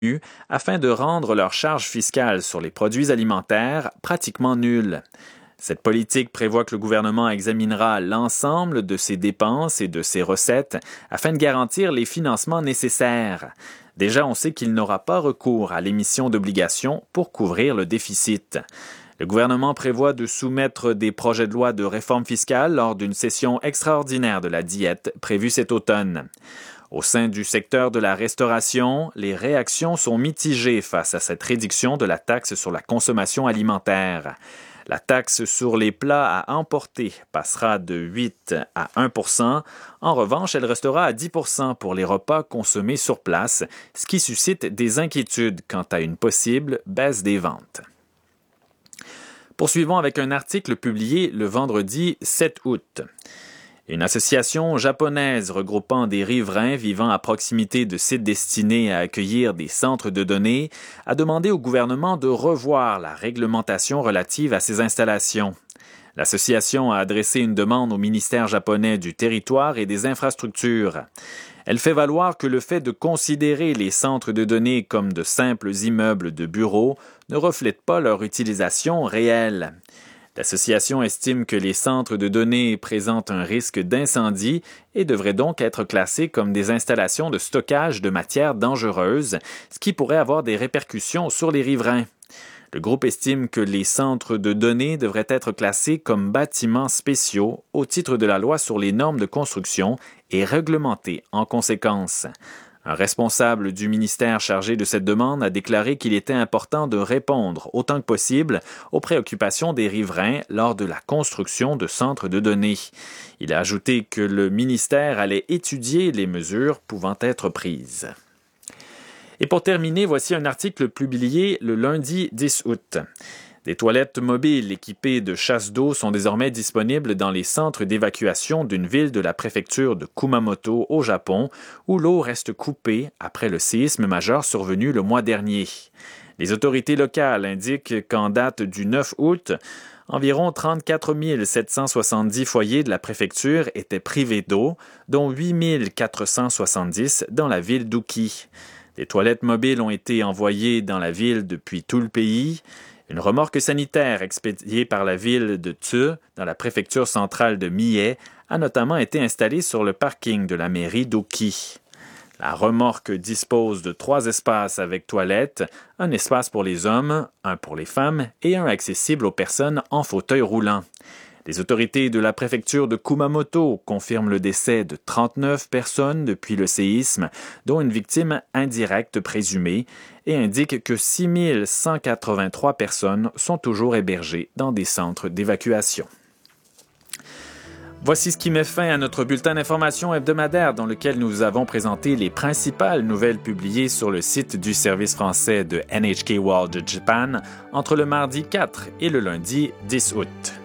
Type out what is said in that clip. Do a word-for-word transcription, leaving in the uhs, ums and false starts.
afin de rendre leur charge fiscale sur les produits alimentaires pratiquement nulle. Cette politique prévoit que le gouvernement examinera l'ensemble de ses dépenses et de ses recettes afin de garantir les financements nécessaires. Déjà, on sait qu'il n'aura pas recours à l'émission d'obligations pour couvrir le déficit. Le gouvernement prévoit de soumettre des projets de loi de réforme fiscale lors d'une session extraordinaire de la Diète prévue cet automne. Au sein du secteur de la restauration, les réactions sont mitigées face à cette réduction de la taxe sur la consommation alimentaire. La taxe sur les plats à emporter passera de huit à un pour cent. En revanche, elle restera à dix pour cent pour les repas consommés sur place, ce qui suscite des inquiétudes quant à une possible baisse des ventes. Poursuivons avec un article publié le vendredi sept août. Une association japonaise regroupant des riverains vivant à proximité de sites destinés à accueillir des centres de données a demandé au gouvernement de revoir la réglementation relative à ces installations. L'association a adressé une demande au ministère japonais du Territoire et des Infrastructures. Elle fait valoir que le fait de considérer les centres de données comme de simples immeubles de bureaux ne reflète pas leur utilisation réelle. L'association estime que les centres de données présentent un risque d'incendie et devraient donc être classés comme des installations de stockage de matières dangereuses, ce qui pourrait avoir des répercussions sur les riverains. Le groupe estime que les centres de données devraient être classés comme bâtiments spéciaux au titre de la loi sur les normes de construction et réglementés en conséquence. Un responsable du ministère chargé de cette demande a déclaré qu'il était important de répondre autant que possible aux préoccupations des riverains lors de la construction de centres de données. Il a ajouté que le ministère allait étudier les mesures pouvant être prises. Et pour terminer, voici un article publié le lundi dix août. Des toilettes mobiles équipées de chasse d'eau sont désormais disponibles dans les centres d'évacuation d'une ville de la préfecture de Kumamoto au Japon, où l'eau reste coupée après le séisme majeur survenu le mois dernier. Les autorités locales indiquent qu'en date du neuf août, environ trente-quatre mille sept cent soixante-dix foyers de la préfecture étaient privés d'eau, dont huit mille quatre cent soixante-dix dans la ville d'Uki. Des toilettes mobiles ont été envoyées dans la ville depuis tout le pays. Une remorque sanitaire expédiée par la ville de Tsu, dans la préfecture centrale de Mie, a notamment été installée sur le parking de la mairie d'Oki. La remorque dispose de trois espaces avec toilettes, un espace pour les hommes, un pour les femmes et un accessible aux personnes en fauteuil roulant. Les autorités de la préfecture de Kumamoto confirment le décès de trente-neuf personnes depuis le séisme, dont une victime indirecte présumée, et indiquent que six mille cent quatre-vingt-trois personnes sont toujours hébergées dans des centres d'évacuation. Voici ce qui met fin à notre bulletin d'information hebdomadaire dans lequel nous avons présenté les principales nouvelles publiées sur le site du service français de N H K World Japan entre le mardi quatre et le lundi dix août.